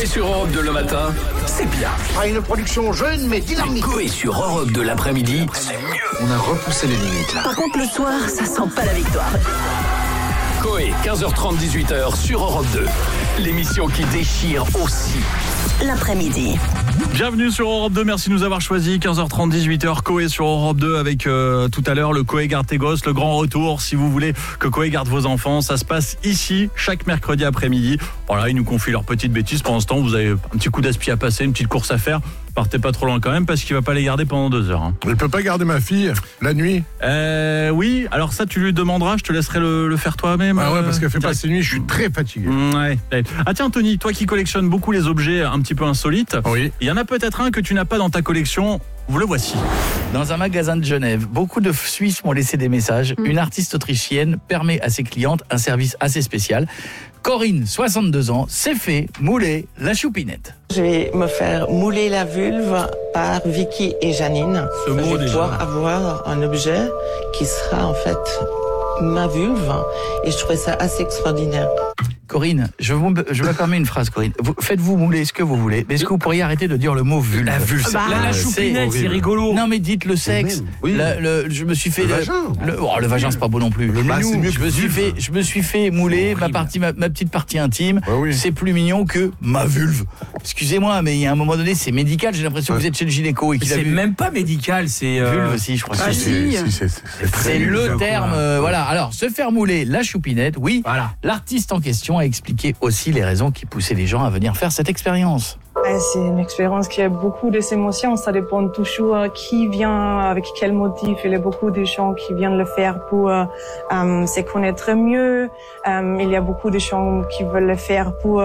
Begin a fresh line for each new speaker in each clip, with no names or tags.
sur Europe 2 le matin, c'est bien.
Ah, une production jeune mais dynamique.
Coé sur Europe 2 l'après-midi, c'est mieux.
On a repoussé les limites là.
Par contre, le soir, ça sent pas la victoire.
Coé, 15h30, 18h sur Europe 2. L'émission qui déchire aussi.
L'après-midi.
Bienvenue sur Europe 2, merci de nous avoir choisi. 15h30, 18h, Coé sur Europe 2 avec tout à l'heure le Coé garde tes gosses, le grand retour. Si vous voulez que Coé garde vos enfants, ça se passe ici chaque mercredi après-midi. Voilà, ils nous confient leurs petites bêtises. Pendant ce temps, vous avez un petit coup d'aspi à passer, une petite course à faire. Partez pas trop loin quand même parce qu'il va pas les garder pendant 2 heures.
Je peux pas garder ma fille la nuit.
Oui, alors ça tu lui demanderas, je te laisserai le faire toi-même.
Ah ouais, parce qu'elle fait pas ses nuits, je suis très fatigué.
Ouais. Ah tiens Tony, toi qui collectionnes beaucoup les objets un petit peu insolites,
Oui.
il y en a peut-être un que tu n'as pas dans ta collection. Vous le voici.
Dans un magasin de Genève, beaucoup de Suisses m'ont laissé des messages. Une artiste autrichienne permet à ses clientes un service assez spécial. Corinne, 62 ans, s'est fait mouler la choupinette.
Je vais me faire mouler la vulve par Vicky et Janine.
Ce mot
Je vais
déjà.
pouvoir avoir un objet qui sera en fait ma vulve et je trouvais ça assez extraordinaire.
Corinne, je me permets une phrase, Corinne. Faites-vous mouler ce que vous voulez, mais est-ce que vous pourriez arrêter de dire le mot vulve?
La vulve,
La choupinette, c'est rigolo.
Non mais dites le sexe.
Oui.
Je me suis fait
Le vagin.
le vagin c'est pas beau non plus.
Le minou. C'est mieux que
Je me suis fait mouler ma petite partie intime.
Ouais, oui.
C'est plus mignon que ma vulve. Excusez-moi, mais il y a un moment donné, c'est médical. J'ai l'impression que vous êtes chez le gynéco et qu'il a
C'est
vu
même pas médical, c'est
vulve aussi, je crois.
Ah, si.
C'est le terme.
quoi.
Voilà. Alors, se faire mouler la choupinette, oui.
Voilà.
L'artiste en question a expliqué aussi les raisons qui poussaient les gens à venir faire cette expérience.
C'est une expérience qui a beaucoup d'émotions. Ça dépend toujours qui vient, avec quel motif. Il y a beaucoup de gens qui viennent le faire pour se connaître mieux. Il y a beaucoup de gens qui veulent le faire pour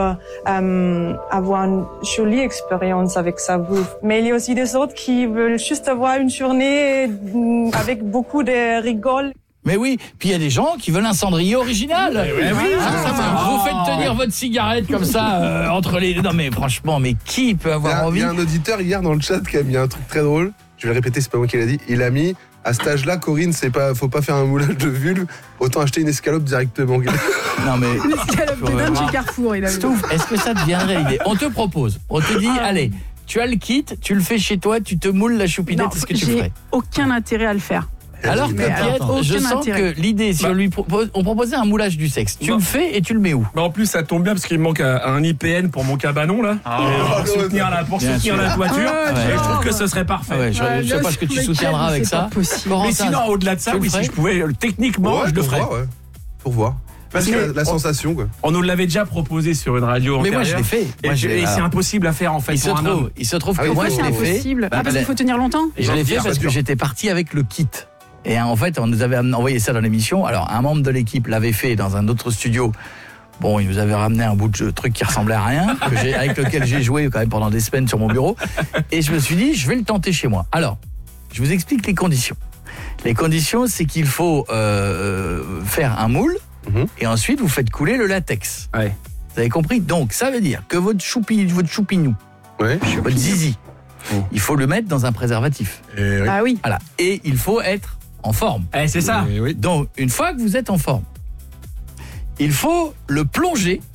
avoir une jolie expérience avec sa vulve. Mais il y a aussi des autres qui veulent juste avoir une journée avec beaucoup de rigole.
Mais oui, puis il y a des gens qui veulent un cendrier original. Vous faites tenir votre cigarette comme ça entre les... Non mais franchement, mais qui peut avoir
Il y
envie?
a un auditeur hier dans le chat qui a mis un truc très drôle. Je vais le répéter, c'est pas moi qui l'a dit. Il a mis, à cet âge-là, Corinne, faut pas faire un moulage de vulve, autant acheter une escalope directement.
Non mais...
Escalope de dingue chez Carrefour, il a vu.
Stouff, est-ce que ça deviendrait l'idée? On te propose, on te dit, allez, tu as le kit, tu le fais chez toi, tu te moules la choupinette,
Non,
est-ce que tu le
j'ai
ferais?
aucun intérêt à le faire.
Alors que
Mais
Pietre,
aucun
je sens
intérêt.
que l'idée, si on proposait un moulage du sexe, tu le fais et tu le mais où?
Bah en plus ça tombe bien parce qu'il me manque un IPN pour mon cabanon là. Pour soutenir la toiture.
Ouais.
Et je trouve que ce serait parfait.
Ah ouais, je sais pas ce que tu soutiendras avec ça.
Possible.
Corentin,
Mais sinon au-delà de ça,
tu le
oui, si
ferais
je pouvais techniquement je le ferais.
Pour voir.
Parce
Que
que
la sensation, quoi.
on nous l'avait déjà proposé sur une radio
Mais moi
antérieure.
je l'ai fait.
Et c'est impossible à faire en fait
Il se
pour un homme.
trouve que
Ah oui,
moi
c'est
je l'ai fait.
Impossible. Ah, parce qu'il faut tenir longtemps.
Et je l'ai fait parce que j'étais parti avec le kit. Et en fait, on nous avait envoyé ça dans l'émission. Alors, un membre de l'équipe l'avait fait dans un autre studio. Bon, il nous avait ramené un bout de truc qui ressemblait à rien, avec lequel j'ai joué quand même pendant des semaines sur mon bureau. Et je me suis dit, je vais le tenter chez moi. Alors, je vous explique les conditions. Les conditions, c'est qu'il faut faire un moule, et ensuite vous faites couler le latex.
Ouais.
Vous avez compris? Donc, ça veut dire que votre choupinou,
Ouais.
votre zizi, il faut le mettre dans un préservatif.
Ah oui.
Voilà. Et il faut être en forme.
C'est ça.
Donc, une fois que vous êtes en forme, il faut le plonger